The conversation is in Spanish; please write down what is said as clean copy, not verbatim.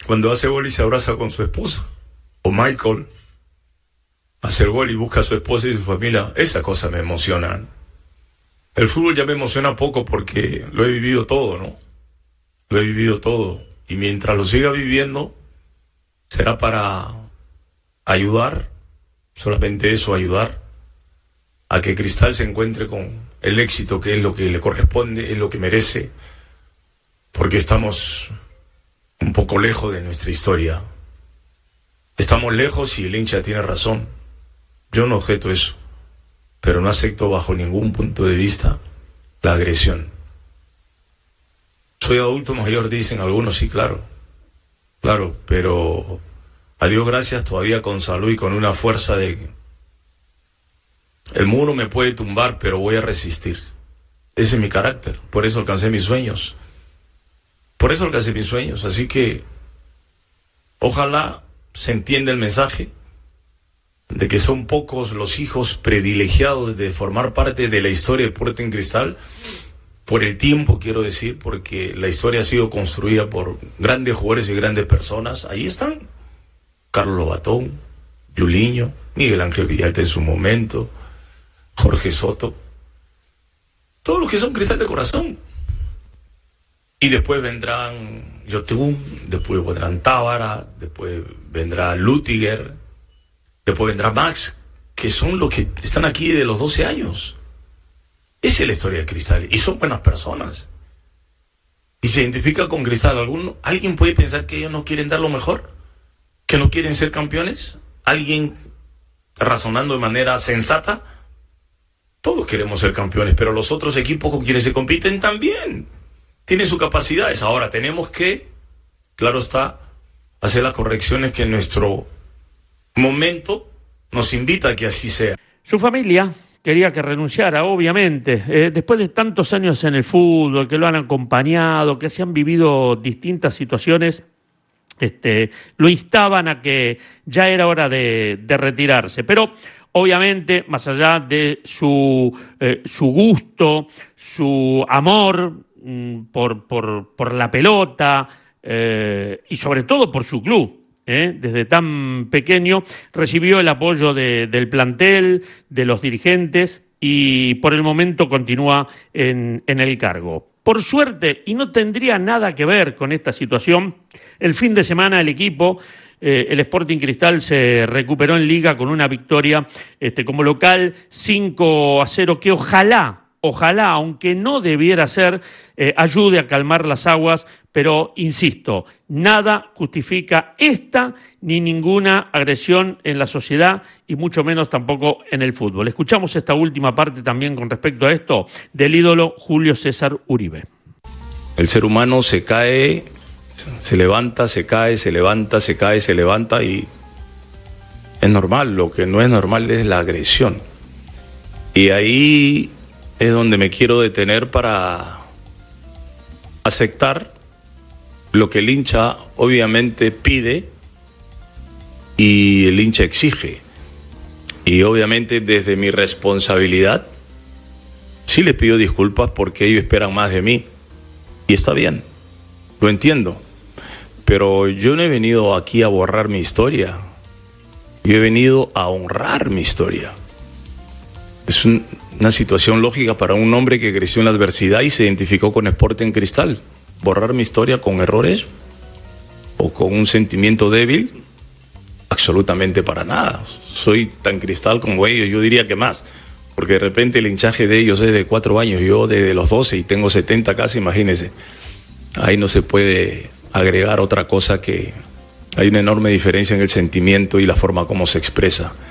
cuando hace gol y se abraza con su esposa. O Michael hace el gol y busca a su esposa y su familia. Esa cosa me emociona. El fútbol ya me emociona poco porque lo he vivido todo, ¿no? Lo he vivido todo. Y mientras lo siga viviendo, será para ayudar, solamente eso, ayudar a que Cristal se encuentre con el éxito, que es lo que le corresponde, es lo que merece, porque estamos un poco lejos de nuestra historia. Estamos lejos y el hincha tiene razón. Yo no objeto eso, pero no acepto bajo ningún punto de vista la agresión. Soy adulto mayor, dicen algunos, sí, claro, pero a Dios gracias, todavía con salud y con una fuerza de que el muro me puede tumbar, pero voy a resistir. Ese es mi carácter, por eso alcancé mis sueños. Así que ojalá se entienda el mensaje de que son pocos los hijos privilegiados de formar parte de la historia de Sporting Cristal, por el tiempo, quiero decir, porque la historia ha sido construida por grandes jugadores y grandes personas. Ahí están Carlos Lobatón, Juliño, Miguel Ángel Villalta en su momento, Jorge Soto, todos los que son Cristal de corazón. Y después vendrán Yotun, después vendrán Tábara, después vendrá Lutiger, después vendrá Max, que son los que están aquí de los 12 años. Esa es la historia de Cristal, y son buenas personas. Y se identifica con Cristal. ¿Alguien puede pensar que ellos no quieren dar lo mejor? ¿Que no quieren ser campeones? ¿Alguien razonando de manera sensata? Todos queremos ser campeones, pero los otros equipos con quienes se compiten también tienen sus capacidades. Ahora tenemos que, claro está, hacer las correcciones que nuestro momento nos invita a que así sea. Su familia quería que renunciara, obviamente, después de tantos años en el fútbol, que lo han acompañado, que se han vivido distintas situaciones, lo instaban a que ya era hora de retirarse. Pero obviamente, más allá de su gusto, su amor por la pelota y sobre todo por su club, desde tan pequeño recibió el apoyo del plantel, de los dirigentes, y por el momento continúa en el cargo. Por suerte, y no tendría nada que ver con esta situación, el fin de semana el equipo, el Sporting Cristal, se recuperó en Liga con una victoria como local 5-0, que ojalá, aunque no debiera ser, ayude a calmar las aguas, pero insisto, nada justifica esta ni ninguna agresión en la sociedad y mucho menos tampoco en el fútbol. Escuchamos esta última parte también con respecto a esto del ídolo Julio César Uribe. El ser humano se cae, se levanta, se cae, se levanta, se cae, se levanta, y es normal. Lo que no es normal es la agresión. Y ahí es donde me quiero detener para aceptar lo que el hincha obviamente pide y el hincha exige. Y obviamente desde mi responsabilidad sí les pido disculpas porque ellos esperan más de mí. Y está bien, lo entiendo. Pero yo no he venido aquí a borrar mi historia. Yo he venido a honrar mi historia. Es una situación lógica para un hombre que creció en la adversidad y se identificó con Sporting Cristal. Borrar mi historia con errores o con un sentimiento débil, absolutamente para nada. Soy tan Cristal como ellos, yo diría que más, porque de repente el hinchaje de ellos es de 4 años, yo desde los 12 y tengo 70 casi, imagínense. Ahí no se puede agregar otra cosa, que hay una enorme diferencia en el sentimiento y la forma como se expresa.